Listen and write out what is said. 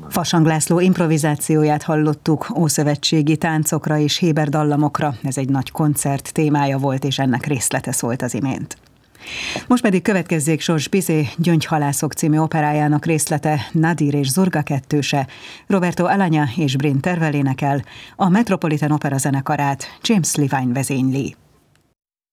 Fasang László improvizációját hallottuk, ószövetségi táncokra és héber dallamokra. Ez egy nagy koncert témája volt, és ennek részlete szólt az imént. Most pedig következzék Sors Bizé Gyöngyhalászok című operájának részlete, Nadir és Zurga kettőse, Roberto Alagna és Bryn Tervel énekel, a Metropolitan Opera zenekarát James Levine vezényli.